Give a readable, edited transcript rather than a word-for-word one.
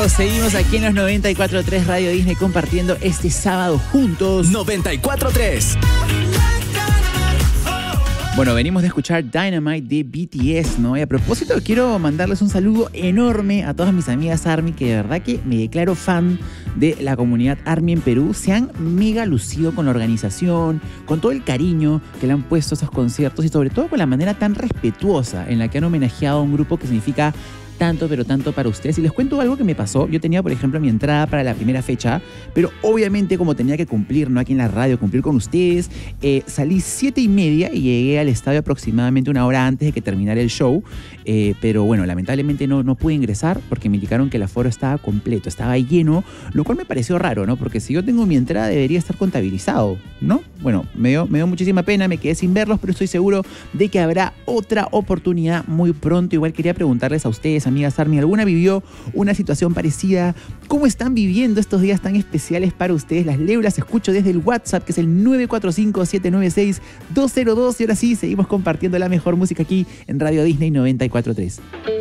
Seguimos aquí en los 94.3 Radio Disney compartiendo este sábado juntos. 94.3. Bueno, venimos de escuchar Dynamite de BTS, ¿no? Y a propósito, quiero mandarles un saludo enorme a todas mis amigas ARMY, que de verdad que me declaro fan de la comunidad ARMY en Perú. Se han mega lucido con la organización, con todo el cariño que le han puesto a esos conciertos y sobre todo con la manera tan respetuosa en la que han homenajeado a un grupo que significa tanto, pero tanto para ustedes. Y les cuento algo que me pasó. Yo tenía, por ejemplo, mi entrada para la primera fecha, pero obviamente como tenía que cumplir, ¿no? Aquí en la radio, cumplir con ustedes, salí 7:30 y llegué al estadio aproximadamente una hora antes de que terminara el show. Pero bueno, lamentablemente no pude ingresar porque me indicaron que el aforo estaba completo, estaba lleno, lo cual me pareció raro, ¿no? Porque si yo tengo mi entrada debería estar contabilizado, ¿no? Bueno, me dio muchísima pena, me quedé sin verlos, pero estoy seguro de que habrá otra oportunidad muy pronto. Igual quería preguntarles a ustedes, amigas ARMY, ¿alguna vivió una situación parecida? ¿Cómo están viviendo estos días tan especiales para ustedes? Las leo, las escucho desde el WhatsApp, que es el 945-796-202. Y ahora sí, seguimos compartiendo la mejor música aquí en Radio Disney 94.3.